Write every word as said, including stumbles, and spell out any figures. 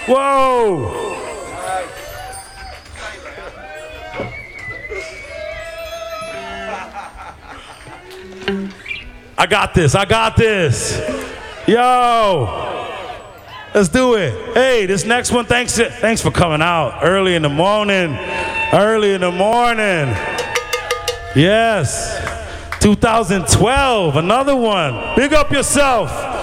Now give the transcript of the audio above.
Whoa. I got this. I got this. Yo. Let's do it. Hey, this next one, thanks, thanks for coming out early in the morning. Early in the morning. Yes. two thousand twelve, another one. Big up yourself.